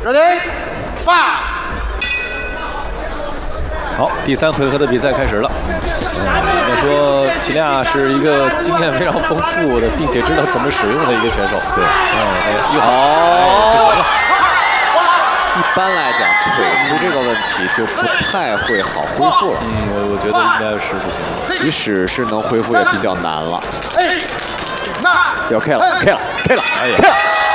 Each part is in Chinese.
Ready, fight！ 好，第3回合的比赛开始了。应该说，齐利亚是一个经验非常丰富的，并且知道怎么使用的一个选手。对，不行了。 一般来讲，腿出这个问题就不太会好恢复了。 我觉得应该是不行。 即使是能恢复，也比较难了。要 K 了。 哎呀！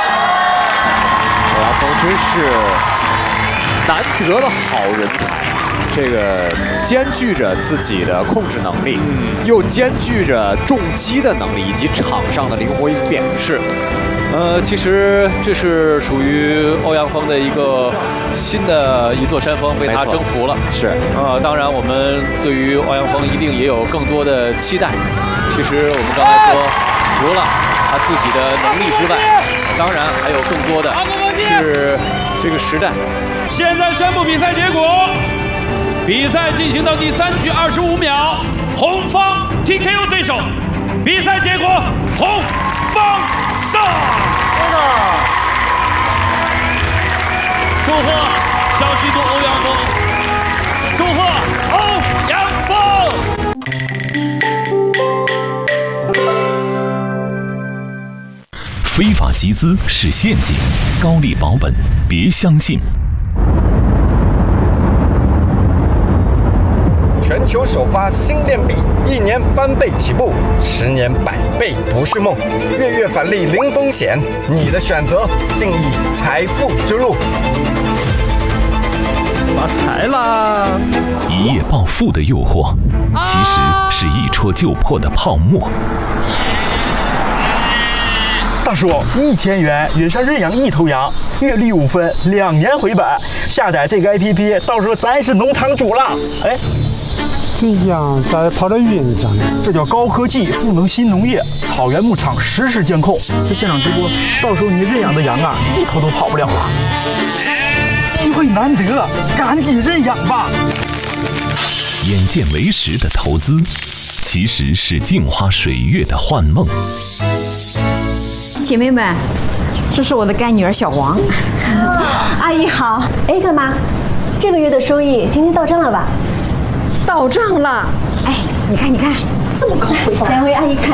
欧阳锋真是难得的好人才。这个兼具着自己的控制能力，又兼具着重击的能力，以及场上的灵活应变。 是，其实这是属于欧阳锋的一个新的一座山峰，被他征服了。 是， 当然我们对于欧阳锋一定也有更多的期待。其实我们刚才说，除了他自己的能力之外，当然还有更多的是这个时代。 现在宣布比赛结果。比赛进行到第3局25秒，红方 TKO 对手，比赛结果红方胜。祝贺小西度欧阳锋，祝贺欧阳锋。 非法集资是陷阱，高利保本别相信。 全球首发新链币，1年翻倍起步，10年100倍不是梦。月月返利零风险，你的选择定义财富之路。 发财啦！ 一夜暴富的诱惑，其实是一戳就破的泡沫。 大叔，1000元约上认养1头羊，月利5分，2年回本。下载这个 APP， 到时候咱是农场主了。哎。 这样咋跑到云上呢？ 这叫高科技赋能新农业，草原牧场实时监控。这现场直播，到时候你认养的羊啊，1头都跑不了了。机会难得，赶紧认养吧！ 眼见为实的投资，其实是镜花水月的幻梦。 姐妹们，这是我的干女儿小王。 阿姨好。哎，干妈，这个月的收益今天到账了吧？ 到账了，哎，你看，这么高回报， 两位阿姨看。